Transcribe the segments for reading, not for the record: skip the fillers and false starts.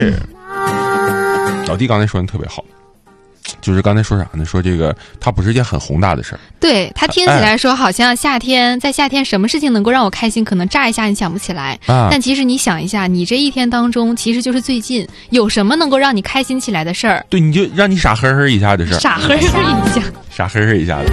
老弟刚才说的特别好，就是刚才说啥呢？说这个它不是一件很宏大的事儿。 对，它听起来说好像夏天，在夏天什么事情能够让我开心，可能乍一下你想不起来。但其实你想一下，你这一天当中，其实就是最近有什么能够让你开心起来的事儿？ 对，你就让你傻呵呵一下的事儿。 傻呵呵一下。 傻呵呵一下的。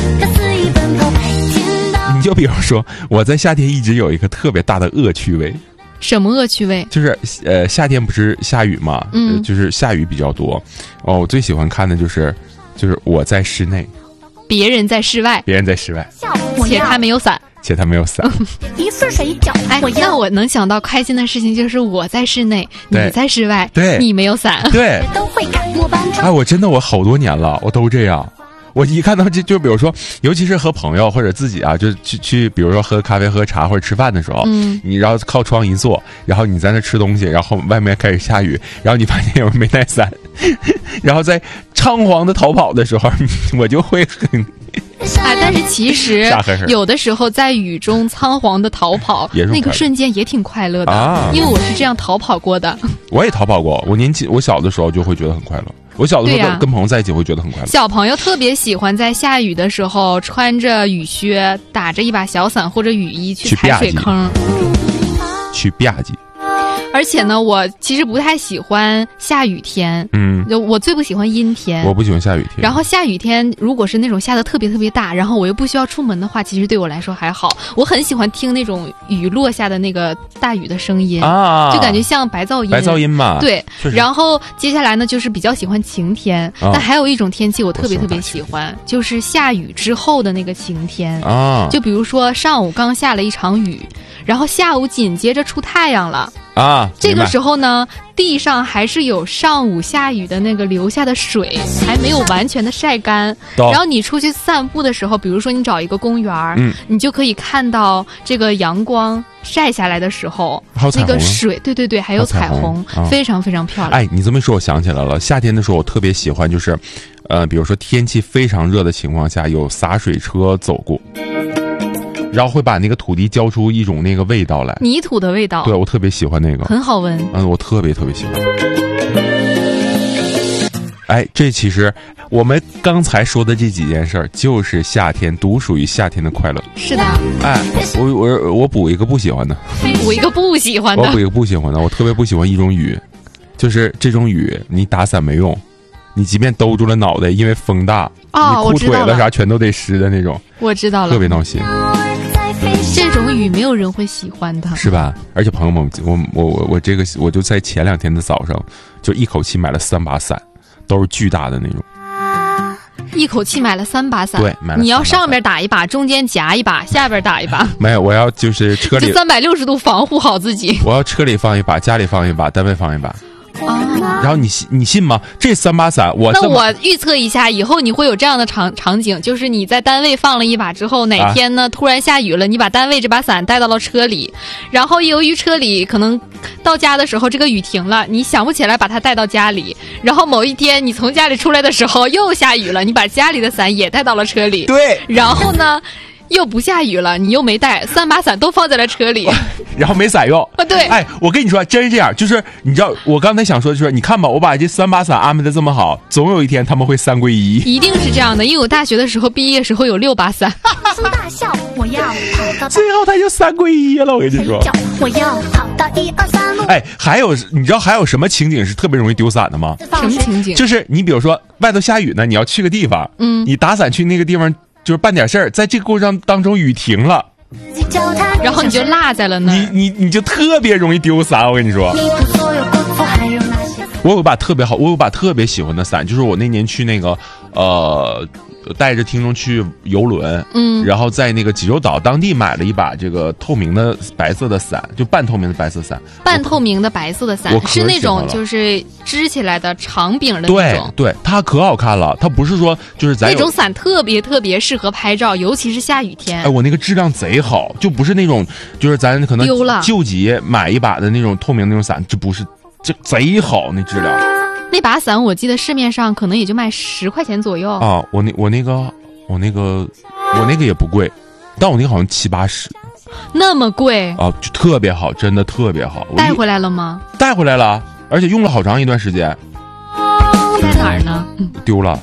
你就比如说，我在夏天一直有一个特别大的恶趣味。 什么恶趣味？ 就是夏天不是下雨嘛，就是下雨比较多。我最喜欢看的就是我在室内， 别人在室外，且他没有伞。 一次水饺。 那我能想到开心的事情就是我在室内，你在室外， 对， 你没有伞， 对， 都会赶末班车。 我好多年了，我都这样。我一看到就比如说，尤其是和朋友或者自己啊，就去比如说喝咖啡、喝茶或者吃饭的时候，你然后靠窗一坐，然后你在那吃东西，然后外面开始下雨，然后你发现有人没带伞，然后在仓皇的逃跑的时候，我就会很。 但是其实有的时候在雨中仓皇的逃跑，那个瞬间也挺快乐的，因为我是这样逃跑过的。 我也逃跑过，我小的时候就会觉得很快乐。我小的时候跟朋友在一起会觉得很快乐。 小朋友特别喜欢在下雨的时候穿着雨靴，打着一把小伞或者雨衣去踩水坑， 去吧唧。 而且呢，我其实不太喜欢下雨天，我最不喜欢阴天， 我不喜欢下雨天。 然后下雨天如果是那种下得特别特别大，然后我又不需要出门的话，其实对我来说还好。我很喜欢听那种雨落下的那个大雨的声音就感觉像白噪音嘛。对，然后接下来呢，就是比较喜欢晴天。但还有一种天气我特别特别喜欢，就是下雨之后的那个晴天就比如说上午刚下了一场雨，然后下午紧接着出太阳了这个时候呢，地上还是有上午下雨的那个留下的水，还没有完全的晒干。然后你出去散步的时候，比如说你找一个公园你就可以看到这个阳光晒下来的时候，那个水，对，还有彩虹，非常非常漂亮。 你这么一说，我想起来了，夏天的时候我特别喜欢，就是比如说天气非常热的情况下，有洒水车走过。然后会把那个土地浇出一种那个味道来， 泥土的味道。 对，我特别喜欢那个， 很好闻。 我特别特别喜欢。这其实我们刚才说的这几件事儿，就是夏天独属于夏天的快乐。 是的。 我补一个不喜欢的。 补一个不喜欢的。 我补一个不喜欢的。我特别不喜欢一种雨，就是这种雨，你打伞没用，你即便兜住了脑袋，因为风大，你裤腿了啥全都得湿的那种。 我知道了。 特别闹心。 这种雨没有人会喜欢的， 是吧？而且朋友们，我就在前2天的早上，就一口气买了3把伞，都是巨大的那种。 一口气买了3把伞， 对，买了。 你要上边打一把，中间夹一把，下边打一把。 没有，我要就是车里就360度防护好自己。 我要车里放一把，家里放一把，单位放一把。然后你信吗？这3把伞， 那我预测一下，以后你会有这样的场景，就是你在单位放了一把之后，哪天呢突然下雨了，你把单位这把伞带到了车里，然后由于车里可能到家的时候这个雨停了，你想不起来把它带到家里，然后某一天你从家里出来的时候又下雨了，你把家里的伞也带到了车里， 对， 然后呢又不下雨了，你又没带，3把伞都放在了车里， 然后没伞用。 对， 我跟你说，真是这样，就是你知道，我刚才想说的就是，你看吧，我把这3把伞安排的这么好，总有一天他们会3归1。 一定是这样的，因为我大学的时候毕业时候有6把伞。 大笑，我要跑到最后他就3归1了，我跟你说。 我要跑到1、2、3路。 还有你知道还有什么情景是特别容易丢伞的吗？ 什么情景？ 就是你比如说外头下雨呢，你要去个地方，你打伞去那个地方。就是办点事儿，在这个过程当中雨停了， 然后你就落在了那儿， 你就特别容易丢伞。我跟你说，我有把特别喜欢的伞，就是我那年去那个带着听众去游轮，然后在那个济州岛当地买了一把这个透明的白色的伞，就半透明的白色伞。 半透明的白色的伞是那种就是支起来的长柄的那种。 对，它可好看了。它不是说就是咱那种伞特别特别适合拍照，尤其是下雨天。 我那个质量贼好，就不是那种就是咱可能救急买一把的那种透明的那种伞，这不是，这贼好那质量。 那把伞我记得市面上可能也就卖10块钱左右啊。我那个也不贵，但我那个好像70、80。 那么贵啊？就特别好，真的特别好。 带回来了吗？ 带回来了。 而且用了好长一段时间。 在哪儿呢？ 丢了，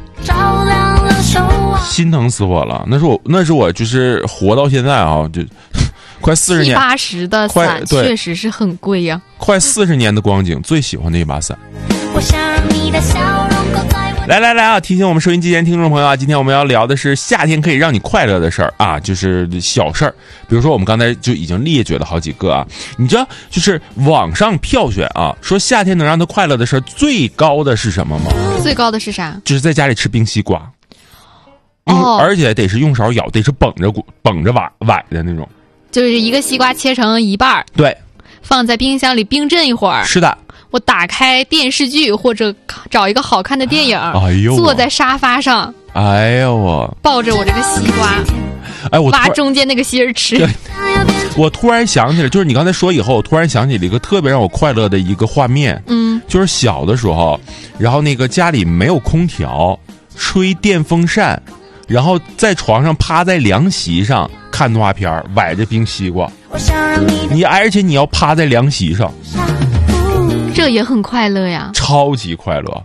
心疼死我了。那是我就是活到现在啊，就快40年 ，70-80的伞确实是很贵呀。 快40年的光景，最喜欢的一把伞。我想让你的笑容够在我来啊！提醒我们收音机前听众朋友啊，今天我们要聊的是夏天可以让你快乐的事儿啊，就是小事儿。比如说我们刚才就已经列举了好几个啊，你知道就是网上票选啊，说夏天能让他快乐的事儿最高的是什么吗？ 最高的是啥？ 就是在家里吃冰西瓜。而且得是用勺舀，得是绷着崴的那种。 就是一个西瓜切成一半， 对， 放在冰箱里冰镇一会儿。 是的。 我打开电视剧或者找一个好看的电影，坐在沙发上，抱着我这个西瓜，我挖中间那个芯儿吃。 我突然想起来，就是你刚才说以后，我突然想起了一个特别让我快乐的一个画面，就是小的时候，然后那个家里没有空调，吹电风扇，然后在床上趴在凉席上看动画片，崴着冰西瓜，而且你要趴在凉席上。 这也很快乐呀， 超级快乐。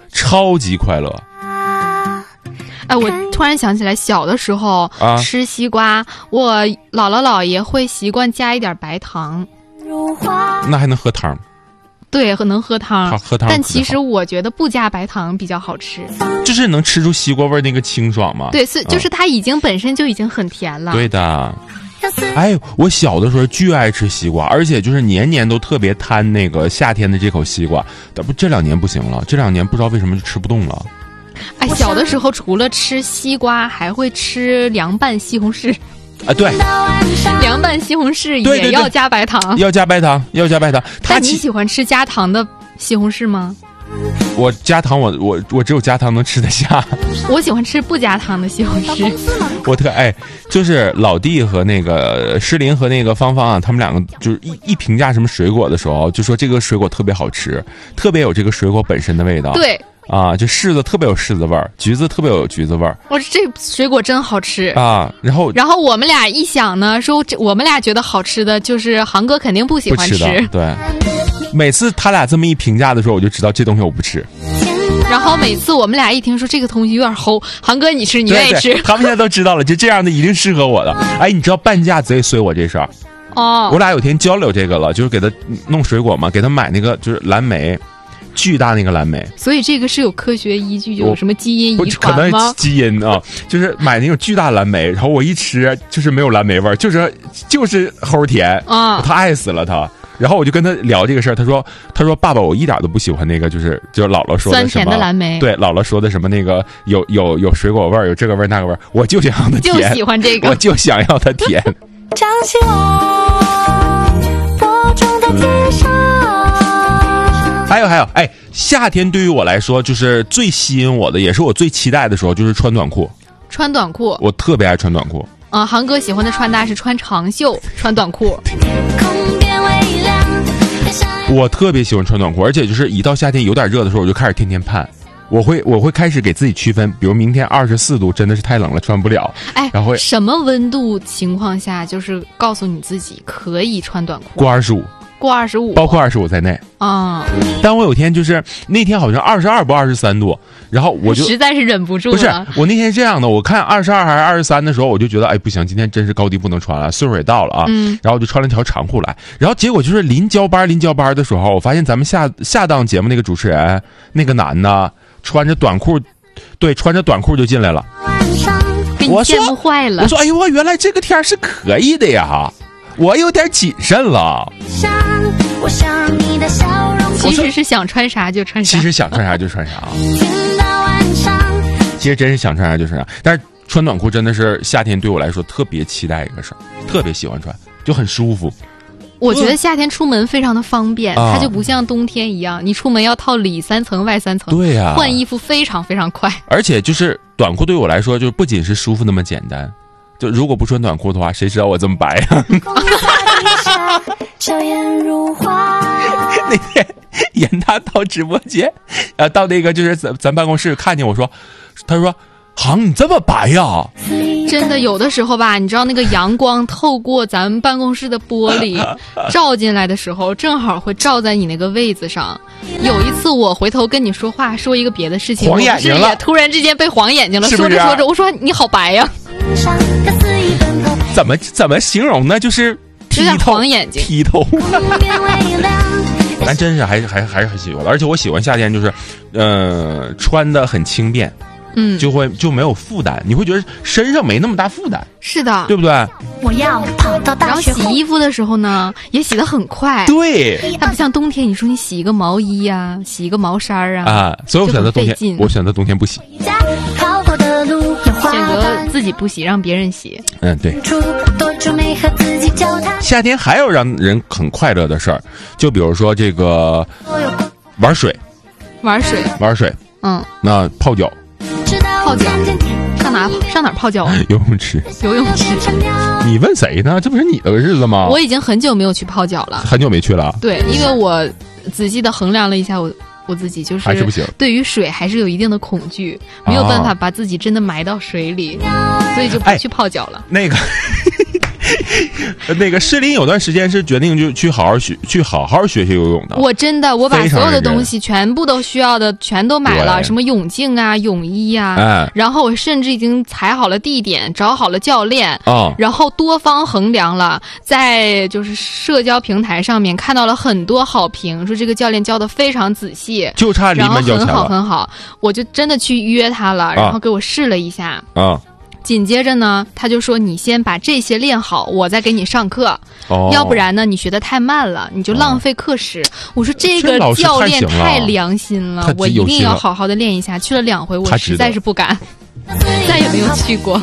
我突然想起来，小的时候吃西瓜，我姥姥姥爷会习惯加一点白糖。 那还能喝汤？ 对，能喝汤。 喝汤。 但其实我觉得不加白糖比较好吃， 就是能吃出西瓜味那个清爽嘛。 对，就是它本身就已经很甜了。 对的。我小的时候巨爱吃西瓜，而且就是年年都特别贪那个夏天的这口西瓜。这2年不行了，这2年不知道为什么就吃不动了。 小的时候除了吃西瓜，还会吃凉拌西红柿。 对， 凉拌西红柿也要加白糖， 要加白糖。 但你喜欢吃加糖的西红柿吗？ 我加糖，我只有加糖能吃得下。 我喜欢吃不加糖的西红柿。 我就是老弟和那个诗林和那个芳芳啊，他们两个就是一评价什么水果的时候，就说这个水果特别好吃，特别有这个水果本身的味道。 对。 就柿子特别有柿子味儿，橘子特别有橘子味儿。 这水果真好吃啊！然后我们俩一想呢，说我们俩觉得好吃的，就是航哥肯定不喜欢吃。 对，每次他俩这么一评价的时候，我就知道这东西我不吃。 然后每次我们俩一听说这个东西有点齁，航哥你吃，你愿意吃。 他们现在都知道了，就这样的一定适合我的。你知道半价贼随我这事儿。我俩有天交流这个了，就是给他弄水果嘛，给他买那个就是蓝莓。巨大那个蓝莓， 所以这个是有科学依据，有什么基因遗传吗？ 可能基因啊，就是买那种巨大蓝莓，然后我一吃就是没有蓝莓味儿，就是齁甜啊，他爱死了他。然后我就跟他聊这个事儿，他说爸爸，我一点都不喜欢那个，就是姥姥说的酸甜的蓝莓， 对，姥姥说的什么那个有水果味儿，有这个味儿那个味儿，我就想要它甜， 就喜欢这个， 我就想要它甜。 张起我播种在天上。 还有，夏天对于我来说，就是最吸引我的，也是我最期待的时候，就是穿短裤。 穿短裤， 我特别爱穿短裤。 航哥喜欢的穿搭是穿长袖、穿短裤。 我特别喜欢穿短裤，而且就是一到夏天有点热的时候，我就开始天天盼。我会开始给自己区分，比如明天24度真的是太冷了，穿不了。然后什么温度情况下，就是告诉你自己可以穿短裤？ 过25。 过25， 包括25在内啊。 但我有天就是那天好像22不23度，然后我就实在是忍不住了。 不是，我那天是这样的，我看22还是23的时候，我就觉得不行，今天真是高低不能穿了，岁数也到了啊。然后我就穿了条长裤来，然后结果就是临交班的时候，我发现咱们下档节目那个主持人那个男的穿着短裤就进来了， 给你羡慕坏了。 我说我原来这个天是可以的呀。我有点谨慎了。 其实是想穿啥就穿啥。 其实想穿啥就穿啥啊。其实真是想穿啥就穿啥，但是穿短裤真的是夏天对我来说特别期待一个事儿，特别喜欢穿，就很舒服。 我觉得夏天出门非常的方便，它就不像冬天一样，你出门要套里3层外3层。 对呀， 换衣服非常非常快。 而且就是短裤对我来说，就不仅是舒服那么简单。就如果不穿短裤的话，谁知道我这么白呀？那天严大到直播间，到那个就是咱办公室看见我说，他说：“航，你这么白呀？” 真的有的时候吧，你知道那个阳光透过咱们办公室的玻璃照进来的时候，正好会照在你那个位子上。有一次我回头跟你说话，说一个别的事情， 晃眼睛了， 我不是也突然之间被晃眼睛了， 是不是说着说着，我说你好白呀。 怎么形容呢？就是有点晃眼睛， 剔透。咱真是还是很喜欢的，而且我喜欢夏天，就是穿的很轻便。就没有负担，你会觉得身上没那么大负担。 是的， 对不对？ 我要跑到大学。 然后洗衣服的时候呢，也洗得很快。 对， 它不像冬天，你说你洗一个毛衣啊，洗一个毛衫啊， 所以我选择冬天，我选择冬天不洗， 选择自己不洗，让别人洗。 对。夏天还有让人很快乐的事儿，就比如说这个玩水。那泡脚。 上哪泡脚啊？ 游泳池。你问谁呢？这不是你的日子吗？ 我已经很久没有去泡脚了， 很久没去了。 对，因为我仔细的衡量了一下我自己，就是还是不行， 对于水还是有一定的恐惧，没有办法把自己真的埋到水里，所以就不去泡脚了。 那个诗林有段时间是决定就去好好学习游泳的。 我把所有的东西全部都需要的全都买了，什么泳镜啊、泳衣啊，然后我甚至已经踩好了地点，找好了教练，然后多方衡量了，在就是社交平台上面看到了很多好评，说这个教练教的非常仔细， 就差离门交钱了， 然后很好，我就真的去约他了，然后给我试了一下紧接着呢，他就说你先把这些练好，我再给你上课。要不然呢，你学得太慢了，你就浪费课时。我说这个教练太良心了，我一定要好好的练一下。去了2回，我实在是不敢，再也没有去过。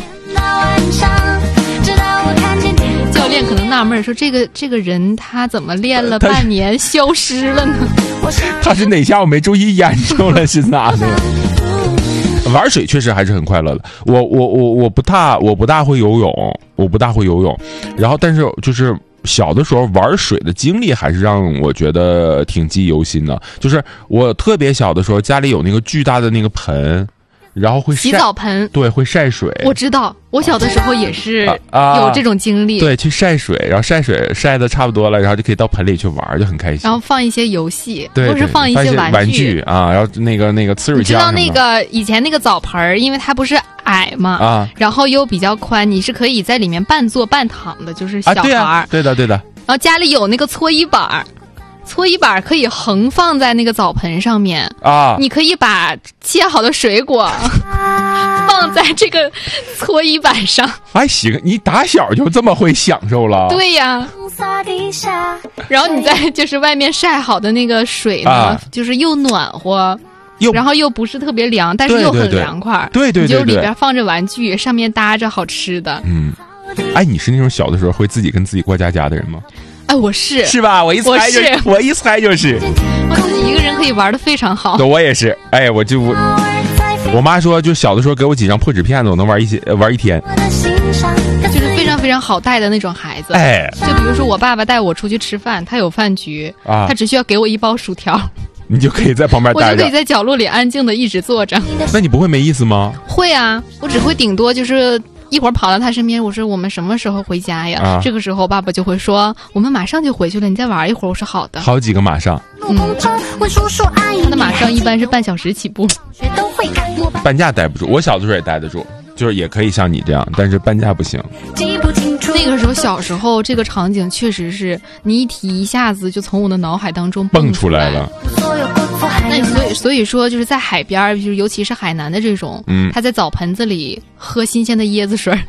教练可能纳闷说，这个人他怎么练了半年消失了呢？ 他是哪下我没注意研究了是哪的？玩水确实还是很快乐的。我不大会游泳，然后但是就是小的时候玩水的经历还是让我觉得挺记忆犹新的。就是我特别小的时候，家里有那个巨大的那个盆，然后会洗澡盆， 对，会晒水。 我知道，我小的时候也是有这种经历。 对，去晒水，然后晒水晒的差不多了，然后就可以到盆里去玩，就很开心。 然后放一些游戏， 对， 或是放一些玩具啊，然后那个呲水枪。你知道那个以前那个澡盆，因为它不是矮嘛，然后又比较宽，你是可以在里面半坐半躺的，就是小孩。 对的。然后家里有那个搓衣板。搓衣板可以横放在那个澡盆上面你可以把切好的水果放在这个搓衣板上。 还行，你打小就这么会享受了？ 对呀。然后你在就是外面晒好的那个水呢，就是又暖和，然后又不是特别凉，但是又很凉快。 对， 你就里边放着玩具，上面搭着好吃的。 你是那种小的时候会自己跟自己过家家的人吗？ 我是吧？我一猜就是， 我自己一个人可以玩得非常好。 我也是，我妈说，就小的时候给我几张破纸片子，我能玩一天， 就是非常非常好带的那种孩子。就比如说我爸爸带我出去吃饭，他有饭局他只需要给我一包薯条， 你就可以在旁边待着， 我就可以在角落里安静的一直坐着。 那你不会没意思吗？ 会啊，我只会顶多就是一会儿跑到他身边，我说我们什么时候回家呀？这个时候爸爸就会说我们马上就回去了，你再玩一会儿。我说好的。 好几个马上。 他的马上一般是半小时起步。 半价待不住，我小的时候也待得住，就是也可以像你这样，但是半价不行。 那个时候小时候这个场景确实是你一提一下子就从我的脑海当中蹦出来了。 那所以说就是在海边，就是尤其是海南的这种，他在澡盆子里喝新鲜的椰子水，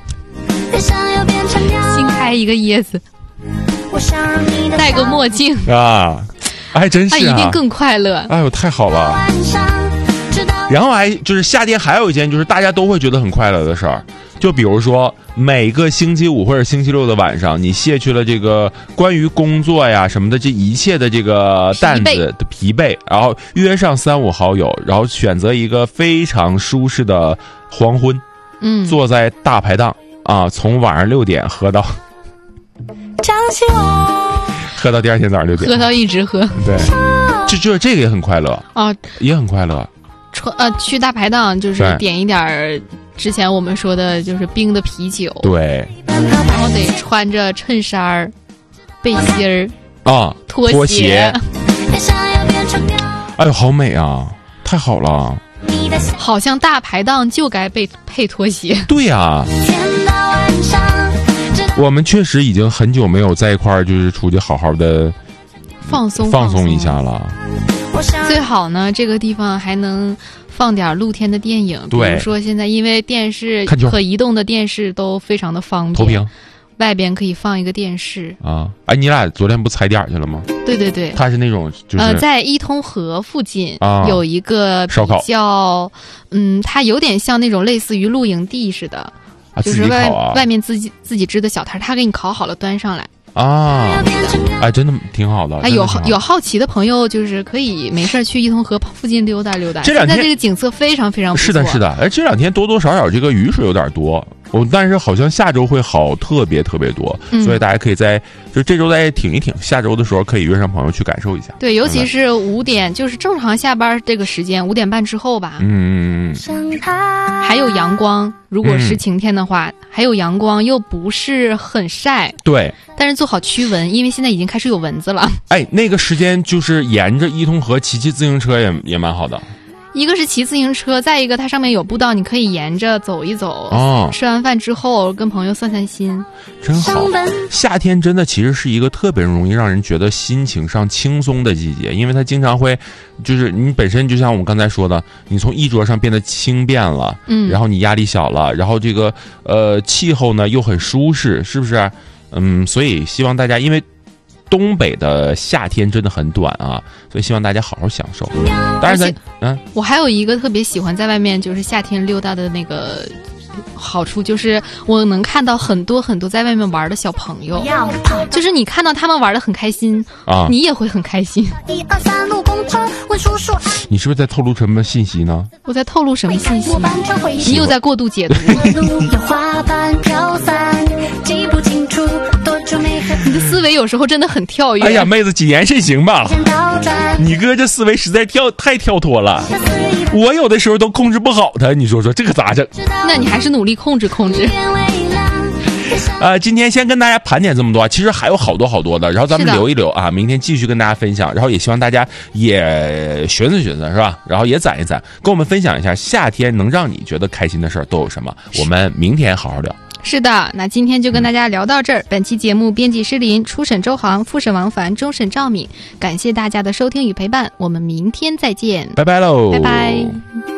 新开一个椰子，戴个墨镜还真是他一定更快乐。 哎呦，太好了。然后就是夏天还有一件就是大家都会觉得很快乐的事儿，就比如说每个星期五或者星期六的晚上，你卸去了这个关于工作呀什么的这一切的这个担子的疲惫，然后约上3、5好友，然后选择一个非常舒适的黄昏，坐在大排档从晚上6点喝到第2天早上6点， 喝到一直喝。 对，这个也很快乐也很快乐。 去大排档就是点一点之前我们说的就是冰的啤酒， 对， 然后得穿着衬衫、背心儿啊， 拖鞋。 哎呦，好美啊！太好了， 好像大排档就该配拖鞋。 对呀，我们确实已经很久没有在一块儿，就是出去好好的放松一下了。 最好呢，这个地方还能放点露天的电影，比如说现在因为电视可移动的电视都非常的方便， 投屏外边可以放一个电视啊。哎，你俩昨天不踩点去了吗？ 对对对， 它是那种就是在伊通河附近有一个烧烤， 它有点像那种类似于露营地似的，就是外面自己支的小摊，他给你烤好了端上来。 啊，哎，真的挺好的。 哎，有好奇的朋友，就是可以没事去伊通河附近溜达溜达。 这两天现在这个景色非常非常不错。 是的。哎，这两天多多少少这个雨水有点多，但是好像下周会好特别特别多，所以大家可以就这周再挺一挺，下周的时候可以约上朋友去感受一下。 对，尤其是5点，就是正常下班这个时间，5点半之后吧。还有阳光，如果是晴天的话，还有阳光，又不是很晒。 对。 但是做好驱蚊，因为现在已经开始有蚊子了。 哎，那个时间就是沿着伊通河骑自行车也蛮好的。 一个是骑自行车，再一个它上面有步道，你可以沿着走一走。吃完饭之后跟朋友散散心， 真好。夏天真的其实是一个特别容易让人觉得心情上轻松的季节，因为它经常会，就是你本身就像我们刚才说的，你从衣着上变得轻便了，然后你压力小了，然后这个气候呢又很舒适，是不是？所以希望大家，因为东北的夏天真的很短啊，所以希望大家好好享受。当然我还有一个特别喜欢在外面就是夏天溜达的那个好处，就是我能看到很多很多在外面玩的小朋友，就是你看到他们玩的很开心啊，你也会很开心。 你是不是在透露什么信息呢？ 我在透露什么信息？你又在过度解读。你的思维有时候真的很跳跃。 哎呀，妹子谨言慎行吧，你哥这思维实在太跳脱了，我有的时候都控制不好他，你说这个咋整？ 那你还是努力控制。 今天先跟大家盘点这么多，其实还有好多的，然后咱们留一留啊，明天继续跟大家分享，然后也希望大家也寻思是吧？然后也攒一攒，跟我们分享一下夏天能让你觉得开心的事儿都有什么，我们明天好好聊。 是的，那今天就跟大家聊到这儿。本期节目编辑施林，初审周航，复审王凡，终审赵敏。感谢大家的收听与陪伴，我们明天再见， 拜拜喽， 拜拜。